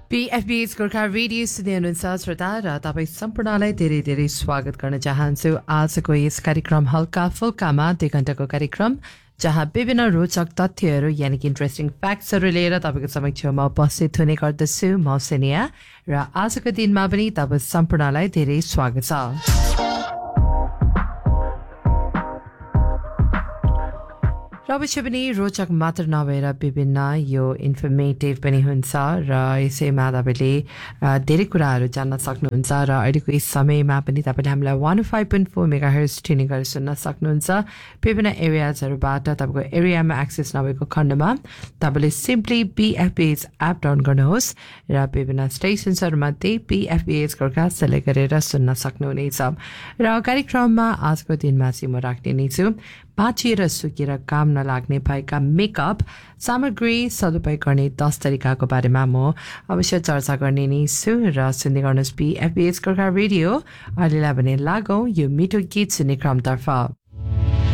PFB's Gorkha radio सुन्दै हुनुहुन्छ श्रोता र तपाईँ सम्पूर्णलाई धेरै धेरै स्वागत गर्न चाहन्छु आजको यस कार्यक्रम हल्का फुल्कामा 2 घण्टाको कार्यक्रम जहाँ विभिन्न रोचक तथ्यहरू यानि कि इन्ट्रेस्टिङ फ्याक्ट्सहरू लिएर तपाईँको समक्षमा उपस्थित हुने गर्दछु म सेनिया र आजको दिनमा पनि तपाईँ सम्पूर्णलाई धेरै स्वागत छ। र अवश्य पनि रोचक मात्र नभएर विभिन्न यो इन्फर्मेटिभ पनि हुन्छ र यसैमा तपाईँले धेरै कुराहरू जान्न सक्नुहुन्छ र अहिलेको यस समयमा पनि तपाईँले हामीलाई 105.4 मेगाहर्ज ट्युनिङ गरेर सुन्न सक्नुहुन्छ। विभिन्न एरियाजहरूबाट तपाईँको एरियामा एक्सेस नभएको खण्डमा तपाईँले सिम्पली PFB's एप डाउन गर्नुहोस् र विभिन्न स्टेसन्सहरूमध्ये PFB's गोर्खा सेलेक्ट गरेर सुन्न सक्नुहुनेछ। र कार्यक्रममा आजको दिनमा चाहिँ म राख्ने नै छु बाँचिएर सुकेर काम नलाग्ने भएका मेकअप सामग्री सदुपयोग गर्ने 10 तरिकाको बारेमा म अवश्य चर्चा गर्ने नै छु र सुन्दै गर्नुहोस् PFB's गोर्खा रेडियो। अहिलेलाई भने लागौँ यो मिठो गीत सुन्ने क्रमतर्फ।